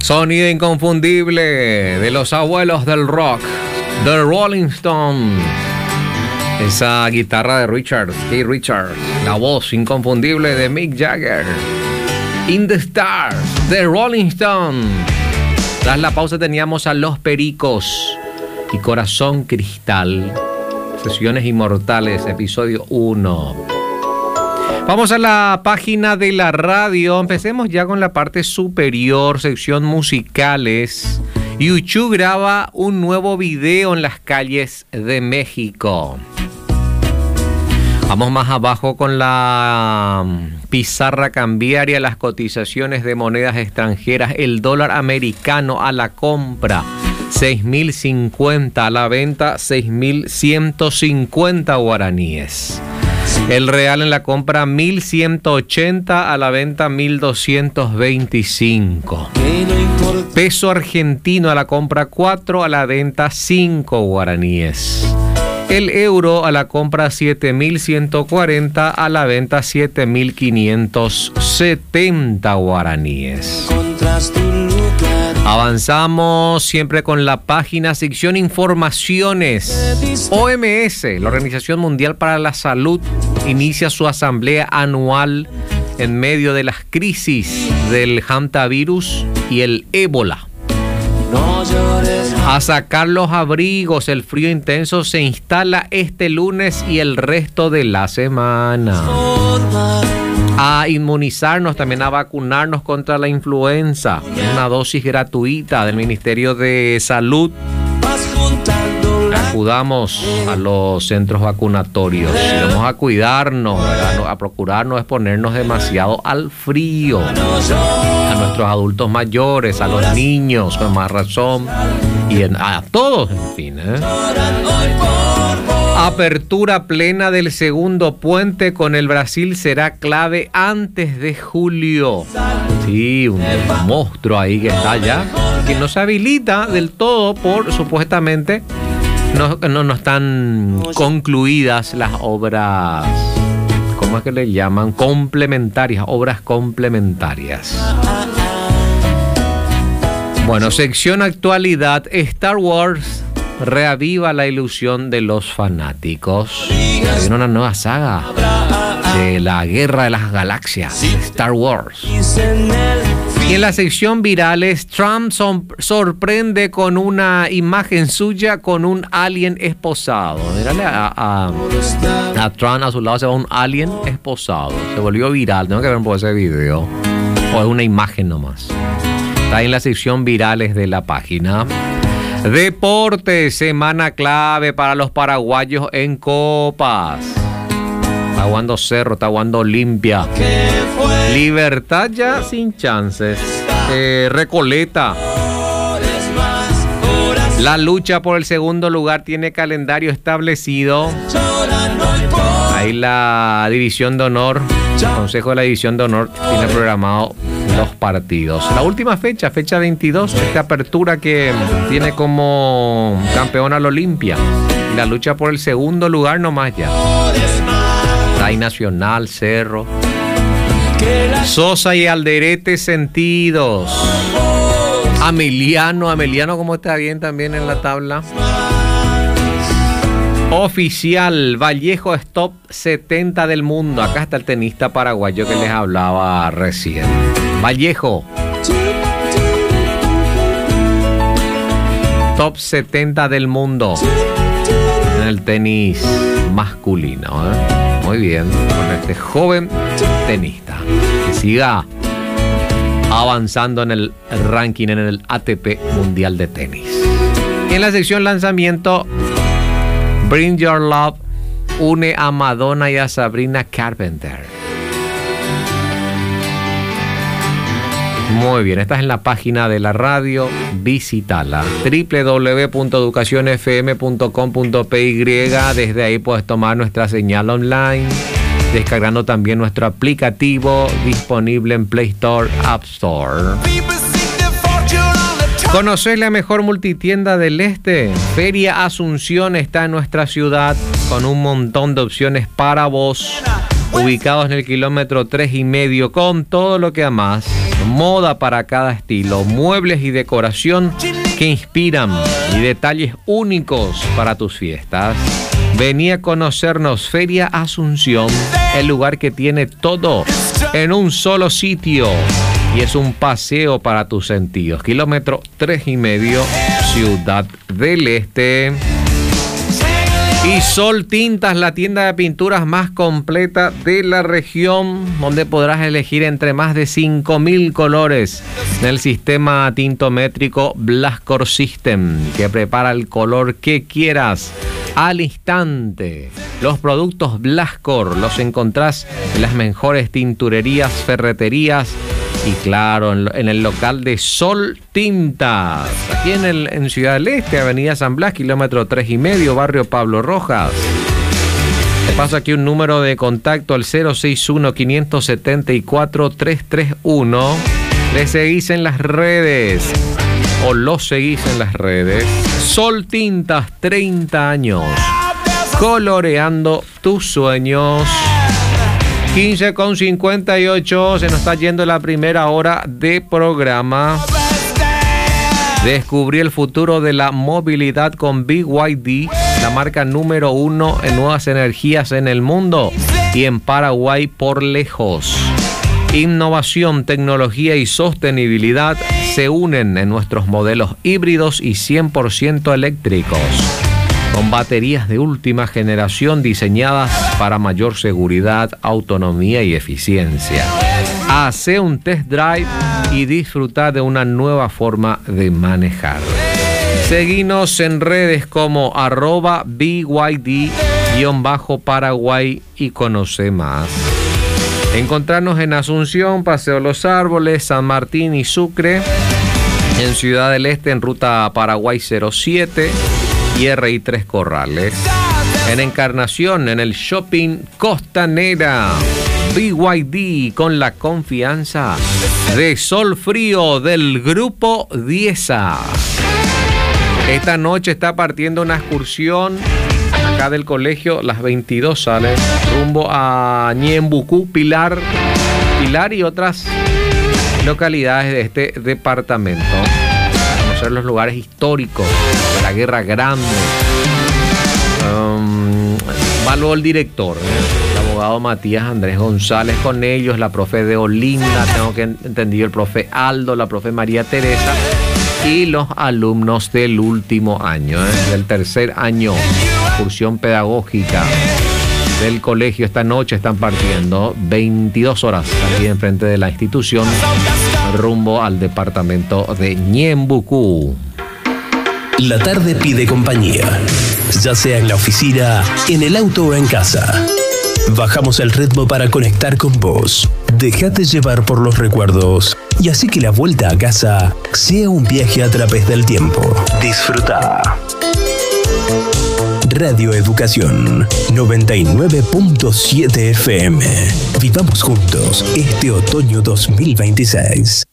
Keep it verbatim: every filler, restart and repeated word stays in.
Sonido inconfundible de los abuelos del rock, The Rolling Stones. Esa guitarra de Richard, Keith Richards. La voz inconfundible de Mick Jagger. In the Stars, The Rolling Stones. Tras la pausa teníamos a Los Pericos y Corazón Cristal. Sesiones Inmortales, episodio uno. Vamos a la página de la radio. Empecemos ya con la parte superior, sección musicales. YouTube graba un nuevo video en las calles de México. Vamos más abajo con la pizarra cambiaria, las cotizaciones de monedas extranjeras. El dólar americano a la compra, seis mil cincuenta, a la venta, seis mil ciento cincuenta guaraníes. El real en la compra, mil ciento ochenta, a la venta, mil doscientos veinticinco. Peso argentino a la compra, cuatro, a la venta, cinco guaraníes. El euro a la compra, siete mil ciento cuarenta, a la venta, siete mil quinientos setenta guaraníes. Avanzamos siempre con la página, sección informaciones. O M S, la Organización Mundial para la Salud, inicia su asamblea anual en medio de las crisis del hantavirus y el ébola. A sacar los abrigos, el frío intenso se instala este lunes y el resto de la semana. A inmunizarnos, también a vacunarnos contra la influenza. Una dosis gratuita del Ministerio de Salud. Acudamos a los centros vacunatorios. Y vamos a cuidarnos, ¿verdad? A procurar no exponernos demasiado al frío. A nuestros adultos mayores, a los niños, con más razón. Y en, a todos, en fin, ¿eh? Apertura plena del segundo puente con el Brasil será clave antes de julio. Sí, un, un monstruo ahí que está allá, que no se habilita del todo por, supuestamente, no, no, no están concluidas las obras, ¿cómo es que le llaman? Complementarias, obras complementarias. Bueno, sección actualidad. Star Wars reaviva la ilusión de los fanáticos. Hay una nueva saga de la Guerra de las Galaxias, Star Wars. Y en la sección virales, Trump sorprende con una imagen suya con un alien esposado. Mírale a, a, a Trump, a su lado se va un alien esposado. Se volvió viral, tengo que ver un poco ese video. O es una imagen nomás. Está ahí en la sección virales de la página. Deportes, semana clave para los paraguayos en copas. Está jugando Cerro, está jugando Olimpia. Libertad ya sin chances. Eh, Recoleta. La lucha por el segundo lugar tiene calendario establecido. Ahí la división de honor, el Consejo de la División de Honor tiene programado los partidos. La última fecha, fecha veintidós, esta apertura que tiene como campeón al Olimpia. Y la lucha por el segundo lugar nomás ya. Hay Nacional, Cerro. Sosa y Alderete sentidos. Ameliano, Ameliano como está bien también en la tabla. Oficial, Vallejo es top setenta del mundo. Acá está el tenista paraguayo que les hablaba recién. Vallejo. Top setenta del mundo en el tenis masculino, ¿eh? Muy bien, con este joven tenista que siga avanzando en el ranking, en el A T P Mundial de Tenis. Y en la sección lanzamiento, Bring Your Love une a Madonna y a Sabrina Carpenter. Muy bien, esta es en la página de la radio, visítala, doble u doble u doble u punto educación f m punto com punto p y. Desde ahí puedes tomar nuestra señal online, descargando también nuestro aplicativo disponible en Play Store, App Store. ¿Conoces la mejor multitienda del este? Feria Asunción está en nuestra ciudad con un montón de opciones para vos. ubicados en el kilómetro tres y medio, con todo lo que amás, moda para cada estilo, muebles y decoración que inspiran y detalles únicos para tus fiestas. Vení a conocernos, Feria Asunción, el lugar que tiene todo en un solo sitio y es un paseo para tus sentidos. Kilómetro tres y medio, Ciudad del Este. Y Sol Tintas, la tienda de pinturas más completa de la región, donde podrás elegir entre más de cinco mil colores en el sistema tintométrico Blascor System, que prepara el color que quieras al instante. Los productos Blascor los encontrás en las mejores tinturerías, ferreterías y claro, en, en el local de Sol Tintas, aquí en, el, en Ciudad del Este, Avenida San Blas, kilómetro tres y medio, barrio Pablo Rojas. Te paso aquí un número de contacto al cero seis uno, cinco siete cuatro, tres tres uno. Le seguís en las redes o lo seguís en las redes. Sol Tintas, treinta años, coloreando tus sueños. quince con cincuenta y ocho, se nos está yendo la primera hora de programa. Descubrí el futuro de la movilidad con B Y D, la marca número uno en nuevas energías en el mundo y en Paraguay por lejos. Innovación, tecnología y sostenibilidad se unen en nuestros modelos híbridos y cien por ciento eléctricos, con baterías de última generación diseñadas para mayor seguridad, autonomía y eficiencia. Hace un test drive y disfruta de una nueva forma de manejar. Seguinos en redes como arroba B Y D-Paraguay y conoce más. Encontrarnos en Asunción, Paseo Los Árboles, San Martín y Sucre. En Ciudad del Este, en ruta Paraguay cero siete y R I tres Corrales. En Encarnación, en el Shopping Costanera. B Y D, con la confianza de Sol Frío del Grupo Dieza. Esta noche está partiendo una excursión acá del colegio, las veintidós sale, rumbo a Ñembucú, Pilar, Pilar y otras localidades de este departamento. Para conocer los lugares históricos de la Guerra Grande. Um, Való el director, ¿eh? el abogado Matías Andrés González, con ellos la profe de Olinda, tengo que entendido el profe Aldo, la profe María Teresa y los alumnos del último año, ¿eh? del tercer año, excursión pedagógica del colegio. Esta noche están partiendo veintidós horas aquí enfrente de la institución rumbo al departamento de Ñembucú. La tarde pide compañía, ya sea en la oficina, en el auto o en casa. Bajamos el ritmo para conectar con vos. Déjate llevar por los recuerdos y así que la vuelta a casa sea un viaje a través del tiempo. Disfruta. Radio Educación noventa y nueve punto siete F M. Vivamos juntos este otoño dos mil veintiséis.